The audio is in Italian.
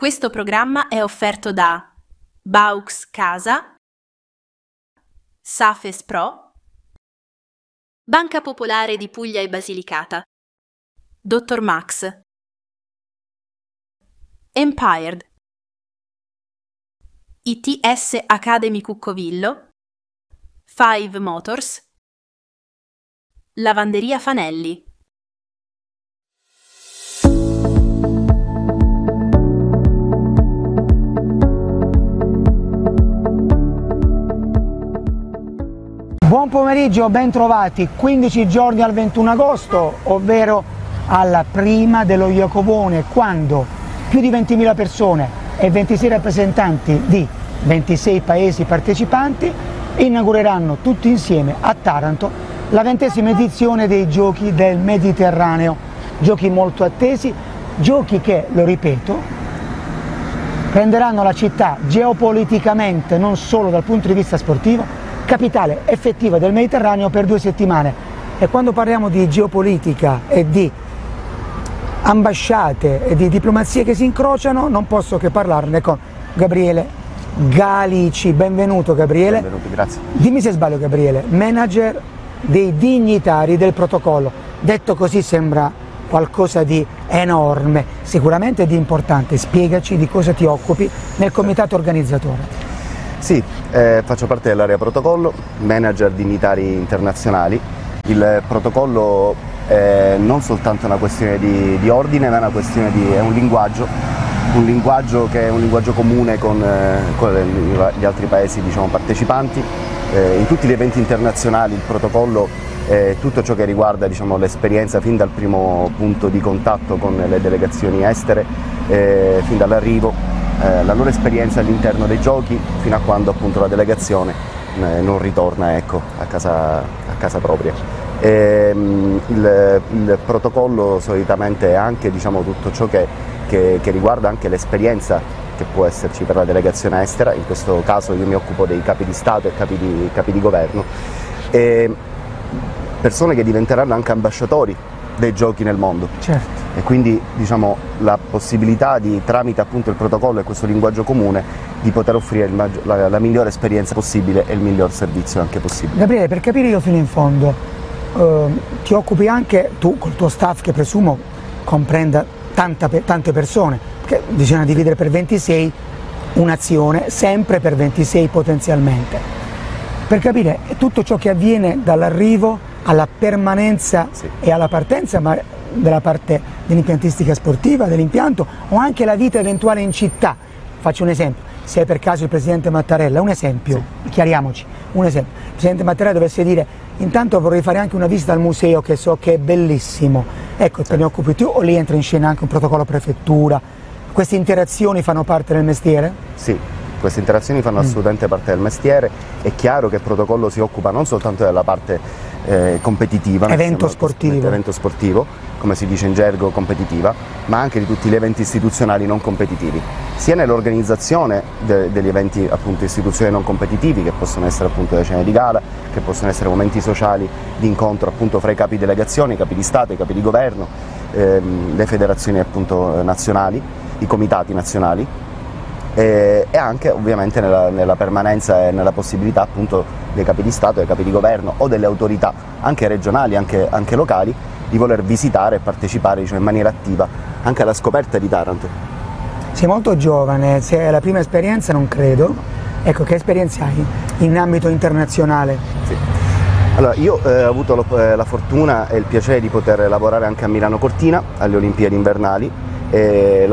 Questo programma è offerto da Baux Casa, Safes Pro, Banca Popolare di Puglia e Basilicata, Dr. Max, Empired, ITS Academy Cuccovillo, Five Motors, Lavanderia Fanelli. Buon pomeriggio, ben trovati. 15 giorni al 21 agosto, ovvero alla prima dello Iacovone, quando più di 20.000 persone e 26 rappresentanti di 26 paesi partecipanti inaugureranno tutti insieme a Taranto la 20ª edizione dei Giochi del Mediterraneo. Giochi molto attesi, giochi che, lo ripeto, renderanno la città geopoliticamente, non solo dal punto di vista sportivo, capitale effettiva del Mediterraneo per 2 settimane. E quando parliamo di geopolitica e di ambasciate e di diplomazie che si incrociano, non posso che parlarne con Gabriele Galici. Benvenuto Gabriele. Benvenuto, grazie. Dimmi se sbaglio Gabriele, manager dei dignitari del protocollo. Detto così sembra qualcosa di enorme, sicuramente di importante. Spiegaci di cosa ti occupi nel comitato organizzatore. Sì, faccio parte dell'area protocollo, manager dignitari internazionali. Il protocollo è non soltanto una questione di ordine, ma è una questione è un linguaggio che è un linguaggio comune con gli altri paesi, diciamo, partecipanti. In tutti gli eventi internazionali il protocollo è tutto ciò che riguarda, diciamo, l'esperienza fin dal primo punto di contatto con le delegazioni estere, fin dall'arrivo. La loro esperienza all'interno dei giochi fino a quando appunto la delegazione non ritorna, ecco, a casa propria. Il protocollo solitamente è anche, diciamo, tutto ciò che riguarda anche l'esperienza che può esserci per la delegazione estera. In questo caso io mi occupo dei capi di Stato e capi di governo, e persone che diventeranno anche ambasciatori dei giochi nel mondo. Certo. E quindi, diciamo, la possibilità tramite appunto il protocollo e questo linguaggio comune, di poter offrire la migliore esperienza possibile e il miglior servizio anche possibile. Gabriele, per capire io fino in fondo, ti occupi anche tu col tuo staff, che presumo comprenda tante persone, perché bisogna dividere per 26 un'azione, sempre per 26 potenzialmente. Per capire tutto ciò che avviene dall'arrivo alla permanenza, sì, e alla partenza, ma della parte dell'impiantistica sportiva, dell'impianto, o anche la vita eventuale in città. Faccio un esempio: se per caso il Presidente Mattarella, un esempio, sì, chiariamoci, un esempio, il Presidente Mattarella dovesse dire intanto vorrei fare anche una visita al museo che so che è bellissimo, ecco, te ne occupi tu, o lì entra in scena anche un protocollo prefettura? Queste interazioni fanno parte del mestiere? Sì, queste interazioni fanno assolutamente parte del mestiere. È chiaro che il protocollo si occupa non soltanto della parte competitiva, evento sportivo, come si dice in gergo, competitiva, ma anche di tutti gli eventi istituzionali non competitivi, sia nell'organizzazione degli eventi appunto istituzionali non competitivi, che possono essere appunto le cene di gala, che possono essere momenti sociali di incontro appunto fra i capi delegazioni, i capi di Stato, i capi di governo, le federazioni appunto nazionali, i comitati nazionali, e anche ovviamente nella permanenza e nella possibilità appunto dei capi di Stato, dei capi di governo o delle autorità anche regionali, anche locali, di voler visitare e partecipare, diciamo, in maniera attiva anche alla scoperta di Taranto. Sei molto giovane, se è la prima esperienza non credo, ecco, che esperienza hai in ambito internazionale? Sì. Allora, io ho avuto la fortuna e il piacere di poter lavorare anche a Milano Cortina alle Olimpiadi invernali, e